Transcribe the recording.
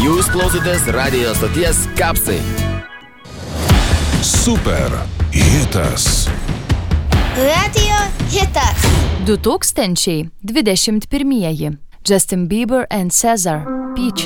Jūs klausotės radijo stoties Kapsai. Super hitas. Radio hitas. 2021. Justin Bieber and Cesar, Peaches.